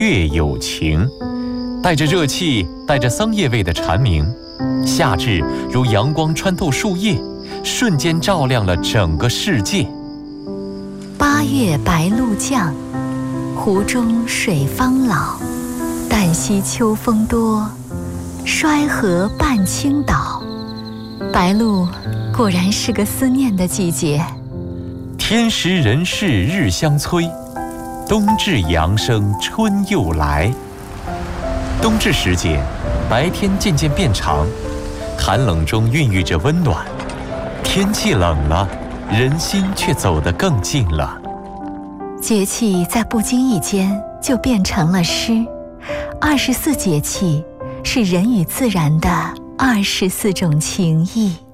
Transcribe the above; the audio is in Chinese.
月有情。带着热气，带着桑叶味的蝉鸣，夏至如阳光穿透树叶，瞬间照亮了整个世界。 八月白露降，湖中水方老。旦夕秋风多，衰河半倾倒。白露果然是个思念的季节。 天时人事日相催，冬至阳生春又来。冬至时节，白天渐渐变长，寒冷中孕育着温暖。天气冷了，人心却走得更近了。 节气在不经意间就变成了诗。24节气是人与自然的24种情谊。